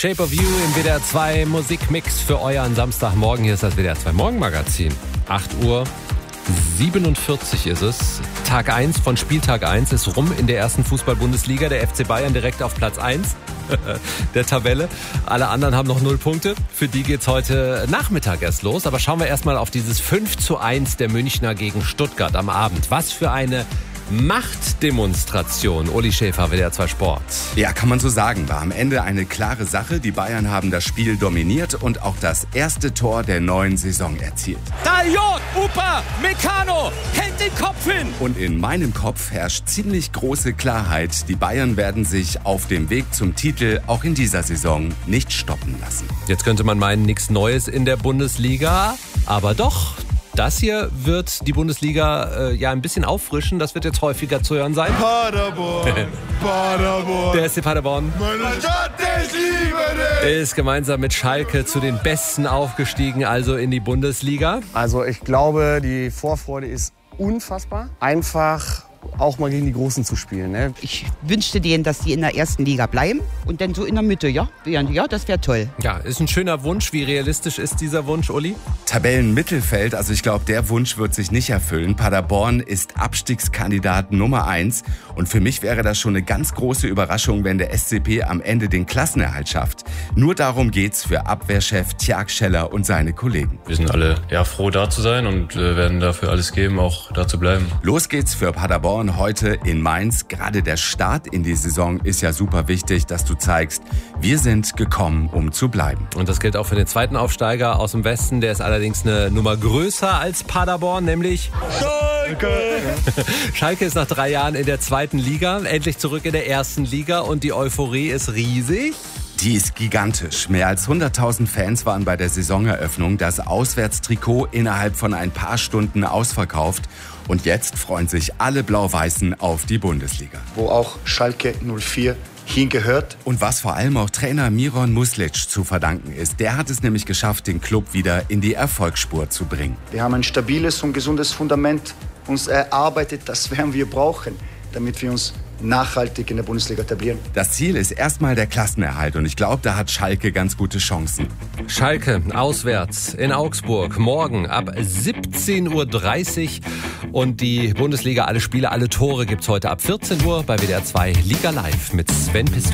Shape of You im WDR 2 Musikmix für euren Samstagmorgen. Hier ist das WDR 2 Morgenmagazin. 8:47 Uhr ist es. Tag 1 von Spieltag 1 ist rum in der ersten Fußball-Bundesliga. Der FC Bayern direkt auf Platz 1 der Tabelle. Alle anderen haben noch 0 Punkte. Für die geht's heute Nachmittag erst los. Aber schauen wir erstmal auf dieses 5:1 der Münchner gegen Stuttgart am Abend. Was für eine Machtdemonstration. Uli Schäfer, WDR 2 Sport. Ja, kann man so sagen. War am Ende eine klare Sache. Die Bayern haben das Spiel dominiert und auch das erste Tor der neuen Saison erzielt. Dayot, Upa, Meccano, hält den Kopf hin. Und in meinem Kopf herrscht ziemlich große Klarheit. Die Bayern werden sich auf dem Weg zum Titel auch in dieser Saison nicht stoppen lassen. Jetzt könnte man meinen, nichts Neues in der Bundesliga, aber doch. Das hier wird die Bundesliga ja ein bisschen auffrischen. Das wird jetzt häufiger zu hören sein. Paderborn, Paderborn. Der SC Paderborn Meine Stadt, ich liebe dich. ist gemeinsam mit Schalke zu den Besten aufgestiegen, also in die Bundesliga. Also ich glaube, die Vorfreude ist unfassbar. Einfach auch mal gegen die Großen zu spielen. Ne? Ich wünschte denen, dass die in der ersten Liga bleiben und dann so in der Mitte, ja, das wäre toll. Ja, ist ein schöner Wunsch. Wie realistisch ist dieser Wunsch, Uli? Tabellenmittelfeld, also ich glaube, der Wunsch wird sich nicht erfüllen. Paderborn ist Abstiegskandidat Nummer 1 und für mich wäre das schon eine ganz große Überraschung, wenn der SCP am Ende den Klassenerhalt schafft. Nur darum geht's für Abwehrchef Tjag Scheller und seine Kollegen. Wir sind alle froh, da zu sein und werden dafür alles geben, auch da zu bleiben. Los geht's für Paderborn heute in Mainz. Gerade der Start in die Saison ist ja super wichtig, dass du zeigst, wir sind gekommen, um zu bleiben. Und das gilt auch für den zweiten Aufsteiger aus dem Westen. Der ist allerdings eine Nummer größer als Paderborn, nämlich Schalke. Schalke ist nach 3 Jahren in der zweiten Liga, endlich zurück in der ersten Liga und die Euphorie ist riesig. Die ist gigantisch. Mehr als 100.000 Fans waren bei der Saisoneröffnung. Das Auswärtstrikot innerhalb von ein paar Stunden ausverkauft. Und jetzt freuen sich alle Blau-Weißen auf die Bundesliga. Wo auch Schalke 04 hingehört. Und was vor allem auch Trainer Miron Muslic zu verdanken ist. Der hat es nämlich geschafft, den Club wieder in die Erfolgsspur zu bringen. Wir haben ein stabiles und gesundes Fundament uns erarbeitet. Das werden wir brauchen, damit wir uns nachhaltig in der Bundesliga etablieren. Das Ziel ist erstmal der Klassenerhalt und ich glaube, da hat Schalke ganz gute Chancen. Schalke auswärts in Augsburg morgen ab 17:30 Uhr und die Bundesliga, alle Spiele, alle Tore gibt's heute ab 14 Uhr bei WDR 2 Liga Live mit Sven Pistor.